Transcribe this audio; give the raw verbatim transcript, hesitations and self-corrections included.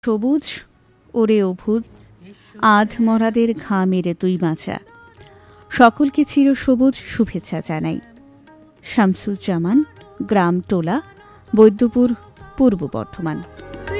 সবুজ ওরে অভুজ আধ মরাদের ঘামের তুই বাঁচা, সকলকে চির সবুজ শুভেচ্ছা জানাই। শামসুজ্জামান, গ্রাম টোলা, বৈদ্যপুর, পূর্ব বর্ধমান।